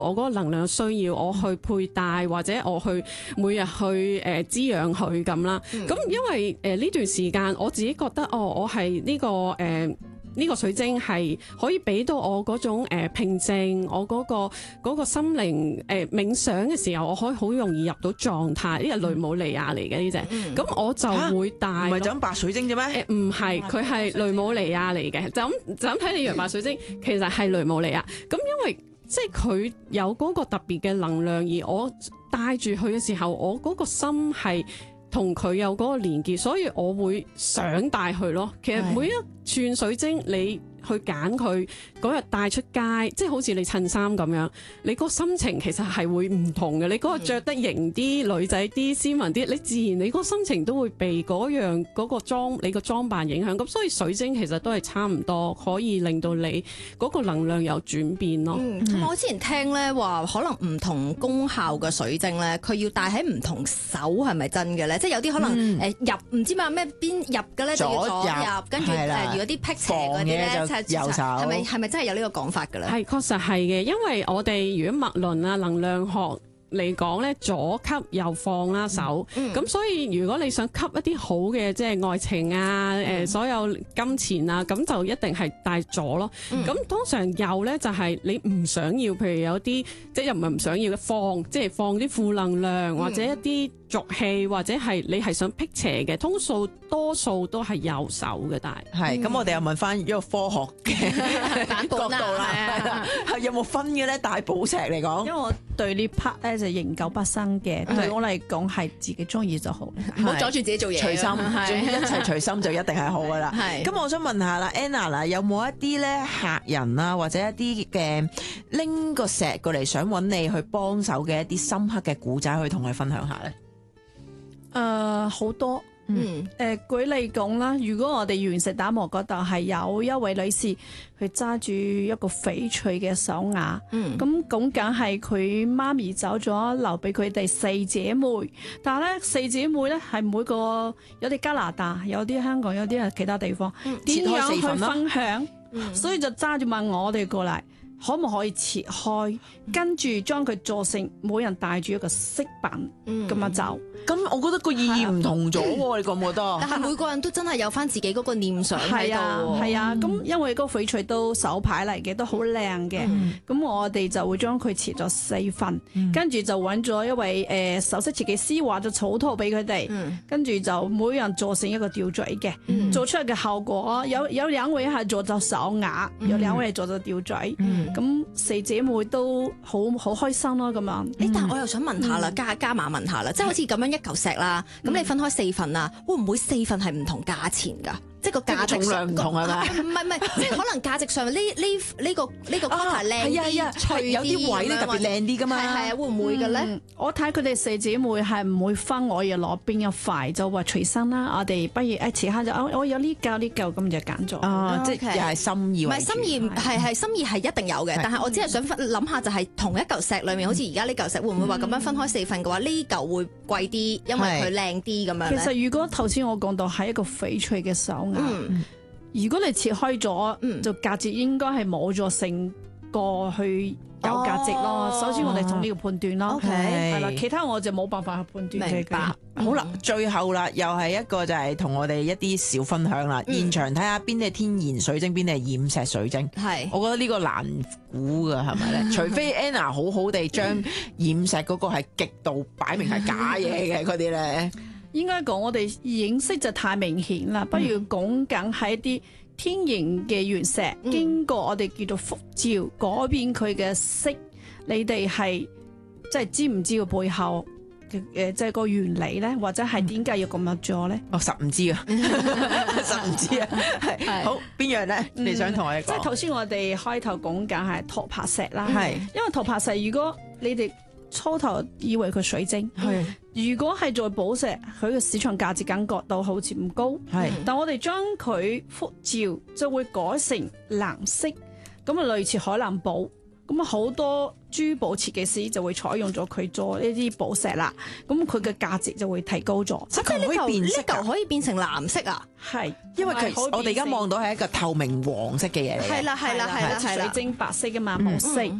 我嗰個能量需要，我去佩戴或者我去每日去滋養佢咁啦。咁因為呢段時間我自己覺得我係呢個水晶係可以俾到我嗰種平靜，我嗰個心靈冥想嘅時候，我可以好容易入到狀態。呢個雷姆尼亞嚟嘅呢隻，咁我就會戴。 唔係就咁白水晶啫咩？ 唔係，佢係雷姆尼亞嚟嘅。就咁睇你以為白水晶，其實係雷姆尼亞。咁因為即係佢有嗰個特別嘅能量，而我帶住佢嘅時候，我嗰個心係同佢有嗰個連結，所以我會想帶佢咯。其實每一串水晶你去揀佢嗰日帶出街，即係好似你襯衫咁樣，你個心情其實係會唔同嘅。你嗰個着得型啲、女仔啲、斯文啲，你自然你嗰個心情都會被嗰個你個裝扮影響。咁所以水晶其實都係差唔多，可以令到你嗰個能量有轉變咯。 我之前聽咧話，可能唔同功效嘅水晶咧，佢要戴喺唔同手，係咪真嘅咧？即係有啲可能入唔知咩邊入嘅咧，就要左入，跟住如果啲辟邪嗰啲咧， 右手係咪真係有呢個講法㗎咧？ 係確實係嘅，因為我哋如果脈輪啊能量學嚟講咧，左吸右放啦手，咁所以如果你想吸一啲好嘅，即係愛情啊，所有金錢啊，咁就一定係帶左咯。咁通常右咧就係你唔想要，譬如有啲即係又唔係唔想要嘅放，即係放啲負能量或者一啲俗氣，或者係你係想辟邪嘅，多數都係右手嘅帶。 係咁，我哋又問翻一個科學嘅角度啦，係有冇分嘅咧？帶寶石嚟講， 因為我對呢 part 咧就研究不深嘅，對我嚟講係自己中意就好， 唔好阻住自己做嘢。 隨心，一切隨心就一定係好噶啦。咁我想問下啦 ，Anna 啦，有冇一啲咧客人啊，或者一啲嘅拎個石過嚟想揾你去幫手嘅一啲深刻嘅故仔，可以同佢分享下咧？ 好多。舉例講啦，如果我哋原石打磨嗰度係有一位女士，佢揸住一個翡翠嘅手鐲，咁講緊係佢媽咪走咗，留俾佢哋四姐妹。但係咧，四姐妹咧係每個有啲加拿大，有啲香港，有啲係其他地方，點樣去分享？所以就揸住問我哋過嚟，可唔可以切開，跟住將佢做成每人帶住一個飾品咁樣走。 咁我覺得個意義唔同咗喎，你覺唔覺得？ 但係每個人都真係有翻自己嗰個念想喺度。 係啊，咁因為嗰個翡翠都手牌嚟嘅，都好靚嘅。咁我哋就會將佢切咗4份，跟住就揾咗一位首飾設計師畫咗草圖俾佢哋，跟住就每人做成一個吊墜嘅，做出嚟嘅效果有2位係做咗手鐲，有2位係做咗吊墜。咁4姐妹都好開心咯，咁樣。 但係我又想問下啦，加碼問下啦，即係好似咁樣一嚿石啦，咁你分開4份啊，會唔會4份係唔同價錢㗎？即係個價值重量唔同係咪？ 唔係，即係可能價值上呢個 colour 靚啲，脆啲， 有啲位咧特別靚啲㗎嘛。 係會唔會嘅咧？ 我睇佢哋4姐妹係唔會分我要攞邊一塊，就話隨身啦。我哋不如遲下就我有呢嚿咁就揀咗。 即係又係心意。 唔係心意，係心意係一定有嘅。但係我只係想諗下，就係同一嚿石裡面，好似而家呢嚿石，會唔會話咁樣分開4份嘅話，呢嚿會貴啲，因為佢靚啲咁樣咧？ 其實如果頭先我講到係一個翡翠嘅手鐲，如果你切開咗，就價值應該係冇咗成個去有價值咯。首先我哋從呢個判斷咯，係啦，其他我就冇辦法去判斷。 明白。 好啦，最後啦，又係一個就係同我哋一啲小分享啦。現場睇下邊啲係天然水晶，邊啲係染石水晶。係，我覺得呢個難估㗎，係咪咧？除非 Anna 好好地將染石嗰個係極度擺明係假嘢嘅嗰啲咧。 應該講我哋認識就太明顯啦，不如講緊係一啲天然嘅原石，經過我哋叫做輻照改變佢嘅色，你哋係即係知唔知個背後嘅即係個原理咧，或者係點解要咁樣做咧？ 實唔知啊，實唔知啊。係好邊樣咧？你想同我哋講？ 即係頭先我哋開頭講緊係托帕石啦，係因為托帕石如果你哋初頭以為佢水晶，如果係做寶石，佢嘅市場價值感覺到好似唔高，但我哋將佢輻照就會改成藍色，咁啊類似海藍寶，咁啊好多珠寶設計師就會採用咗佢做呢啲寶石啦，咁佢嘅價值就會提高咗。 即係呢嚿可以變成藍色啊？ 係， 因為我哋而家望到係一個透明黃色嘅嘢嚟嘅。 係啦，水晶白色嘅嘛，冇色。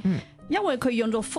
因為佢用咗複